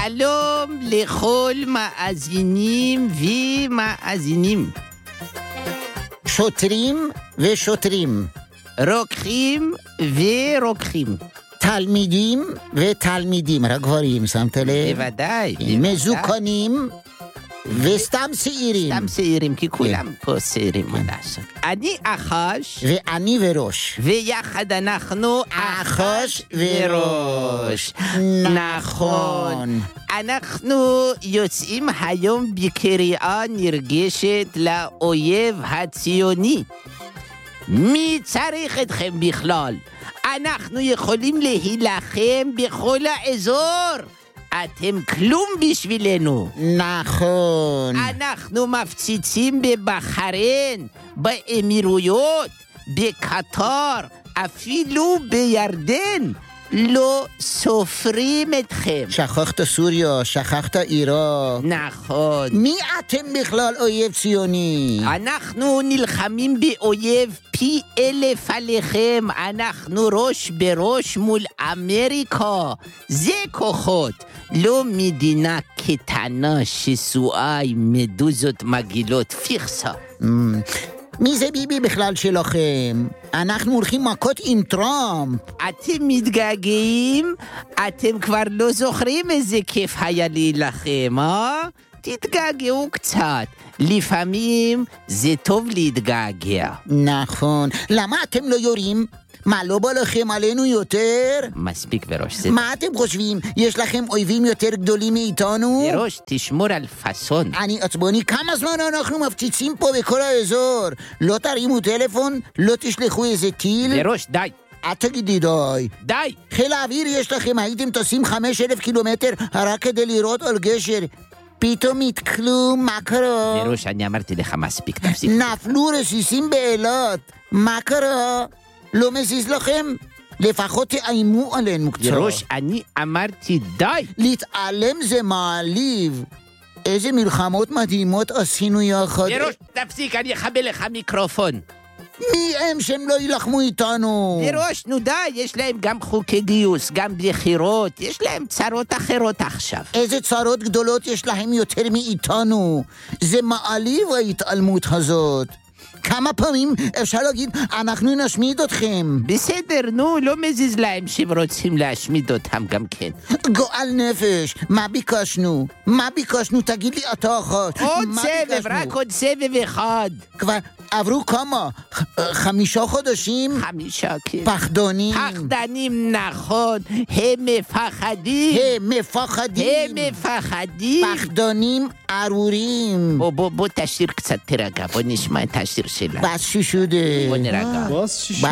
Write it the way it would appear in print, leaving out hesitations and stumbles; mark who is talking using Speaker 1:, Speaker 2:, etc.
Speaker 1: שלום לכל מאזינים ומאזינים.
Speaker 2: שוטרים ושוטרים.
Speaker 1: רוקחים ורוקחים.
Speaker 2: תלמידים ותלמידים. רק גברים, שמת לב?
Speaker 1: בוודאי.
Speaker 2: מזוקנים וסתם צעירים.
Speaker 1: סתם צעירים, כי כולם פה צעירים, מה לעשות. אני אחש.
Speaker 2: ואני וראש.
Speaker 1: ויחד אנחנו אחש וראש. נכון. אנחנו יוצאים היום בקריאה נרגשת לאויב הציוני. מי צריך אתכם בכלל? אנחנו יכולים להילחם בכל האזור. אתם כלום בשבילנו.
Speaker 2: נכון.
Speaker 1: אנחנו מפציצים בבחריין, באמירויות, בקטר, אפילו בירדן. לא סופרים אתכם.
Speaker 2: שכחת סוריה, שכחת עיראק.
Speaker 1: נכון.
Speaker 2: מי אתם בכלל אויב ציוני?
Speaker 1: אנחנו נלחמים באויב פי 1000 עליכם. אנחנו ראש בראש מול אמריקה. זה כוחות. לא מדינה קטנה שסועה עם מדוזות מגעילות. פיכסה.
Speaker 2: מי זה ביבי בכלל שלכם? אנחנו הולכים מכות עם טראמפ.
Speaker 1: אתם מתגעגעים? אתם כבר לא זוכרים איזה כיף היה להילחם, אה? תתגעגעו קצת. לפעמים זה טוב להתגעגע.
Speaker 2: נכון. למה אתם לא יורים? מה, לא בא לכם עלינו יותר?
Speaker 1: מספיק בראש. זה
Speaker 2: מה אתם חושבים? יש לכם אויבים יותר גדולים מאיתנו?
Speaker 1: בראש, תשמור על פאסון.
Speaker 2: אני עצבוני, כמה זמן אנחנו מפציצים פה בכל האזור? לא תרימו טלפון? לא תשלחו איזה טיל?
Speaker 1: בראש, די.
Speaker 2: אל תגידי די.
Speaker 1: די.
Speaker 2: חיל האוויר יש לכם, הייתם טסים 5,000 קילומטר רק כדי לראות על גשר. פתאום התכלום, מה קרה?
Speaker 1: בראש, אני אמרתי לך מספיק, תפסיק.
Speaker 2: נפלו רסיסים באילת. מה קרה? לא מזיז לכם? לפחות תאיימו עלינו קצת.
Speaker 1: בראש, אני אמרתי די.
Speaker 2: להתעלם זה מעליב. איזה מלחמות מדהימות עשינו יחד.
Speaker 1: בראש, תפסיק, אני אכבה לך מיקרופון.
Speaker 2: מי הם שהם לא ילחמו איתנו?
Speaker 1: בראש, נו די, יש להם גם חוקי גיוס, גם בחירות, יש להם צרות אחרות עכשיו.
Speaker 2: איזה צרות גדולות יש להם יותר מאיתנו. זה מעליב ההתעלמות הזאת. כמה פעמים אפשר להגיד, אנחנו נשמיד אתכם.
Speaker 1: בסדר, נו, לא מזיז להם שהם רוצים להשמיד אותם גם כן.
Speaker 2: גועל נפש, מה ביקשנו? מה ביקשנו? תגיד לי אתה אחת.
Speaker 1: עוד
Speaker 2: מה
Speaker 1: סבב,
Speaker 2: ביקשנו?
Speaker 1: רק עוד סבב אחד.
Speaker 2: כבר עברו כמה? 5 חודשים?
Speaker 1: 5, כן.
Speaker 2: פחדונים.
Speaker 1: פחדנים, נכון. הם מפחדים.
Speaker 2: הם מפחדים.
Speaker 1: הם מפחדים.
Speaker 2: פחדונים ארורים.
Speaker 1: בוא תשיר קצת, תרגע. בוא נשמע את השיר שלה.
Speaker 2: בס שושודה.
Speaker 1: בוא נרגע.